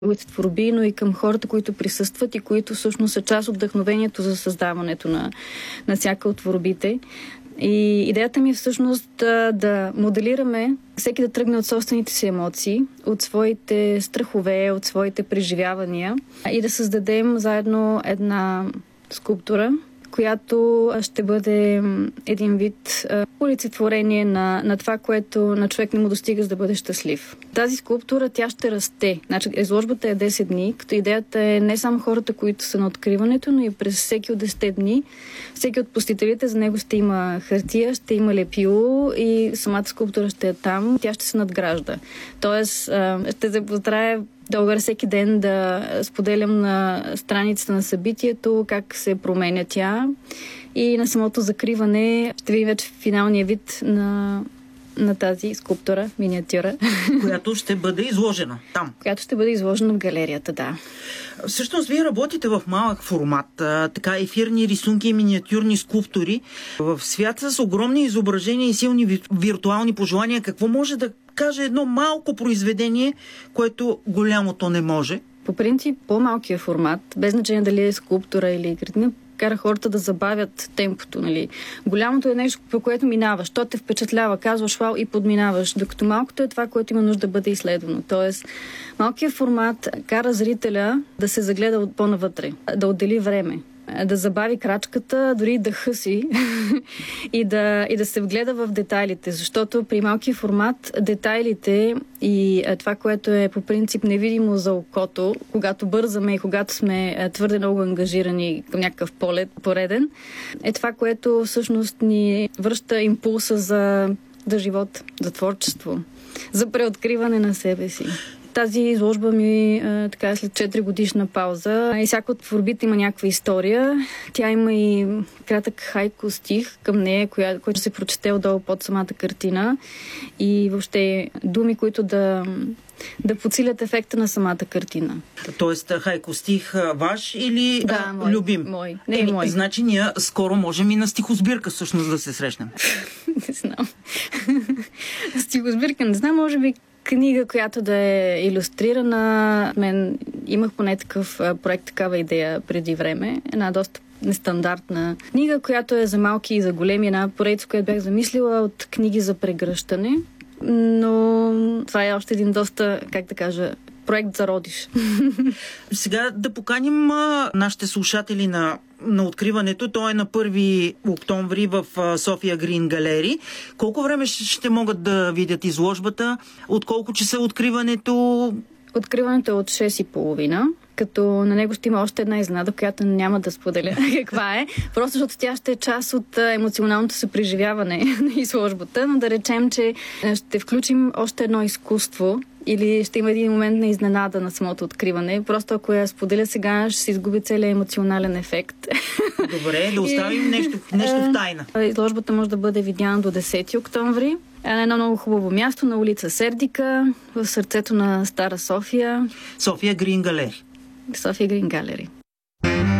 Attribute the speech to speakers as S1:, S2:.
S1: творби, но и към хората, които присъстват и които всъщност са част от вдъхновението за създаването на всяка от творбите. И идеята ми е всъщност да моделираме всеки да тръгне от собствените си емоции, от своите страхове, от своите преживявания и да създадем заедно една скулптура, която ще бъде един вид олицетворение на това, което на човек не му достига, за да бъде щастлив. Тази скулптура, тя ще расте. Значи, изложбата е 10 дни, като идеята е не само хората, които са на откриването, но и през всеки от 10 дни, всеки от посетителите, за него ще има хартия, ще има лепило и самата скулптура ще е там. Тя ще се надгражда. Тоест, ще се постарая дълга всеки ден да споделям на страницата на събитието как се променя тя и на самото закриване ще видим вече финалния вид на тази скулптура, миниатюра.
S2: Която ще бъде изложена там.
S1: Която ще бъде изложена в галерията, да.
S2: Всъщност, вие работите в малък формат, така ефирни рисунки и миниатюрни скулптури в свят с огромни изображения и силни виртуални пожелания. Какво може да каже едно малко произведение, което голямото не може?
S1: По принцип, по-малкия формат, без значение дали е скулптура или картина, кара хората да забавят темпото. Нали. Голямото е нещо, по което минаваш. То те впечатлява, казваш вау и подминаваш. Докато малкото е това, което има нужда да бъде изследвано. Тоест, малкият формат кара зрителя да се загледа по-навътре, да отдели време, да забави крачката, дори дъха си и да се вгледа в детайлите, защото при малкия формат детайлите и това, което е по принцип невидимо за окото, когато бързаме и когато сме твърде много ангажирани към някакъв полет пореден, е това, което всъщност ни връща импулса за живот, за творчество, за преоткриване на себе си. Тази изложба ми така след 4 годишна пауза и всяка от творбите има някаква история. Тя има и кратък хайко стих към нея, който се прочете отдолу под самата картина и въобще думи, които да подсилят ефекта на самата картина.
S2: Тоест хайко стих ваш или
S1: мой,
S2: любим?
S1: Мой. Не, мой.
S2: Значи ние скоро можем и на стихосбирка всъщност да се срещнем.
S1: Не знам. Стихосбирка не знам, може би книга, която да е илюстрирана. Мен имах поне такъв проект, такава идея преди време. Една доста нестандартна книга, която е за малки и за големи. Една поредица, която бях замислила от книги за прегръщане. Но това е още един доста, как да кажа, проект за родиш.
S2: Сега да поканим нашите слушатели на откриването. То е на 1 октомври в София Грин Галери. Колко време ще могат да видят изложбата? От колко часа откриването?
S1: Откриването е от 6:30, като на него ще има още една изненада, която няма да споделя каква е. Просто защото тя ще е част от емоционалното съпреживяване на изложбата, но да речем, че ще включим още едно изкуство или ще има един момент на изненада на самото откриване. Просто ако я споделя сега, ще се изгуби целият емоционален ефект.
S2: Добре, да оставим нещо в тайна.
S1: Изложбата може да бъде видяна до 10 октомври. На едно много хубаво място на улица Сердика, в сърцето на Стара София.
S2: София Грин Галери.
S1: София Грин Галери.